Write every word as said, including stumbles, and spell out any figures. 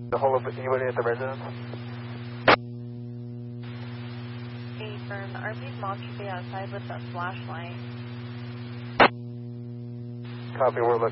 Hold up, anybody at the residence? Eastern, R V's mom should be outside with a flashlight. Copy, we're looking.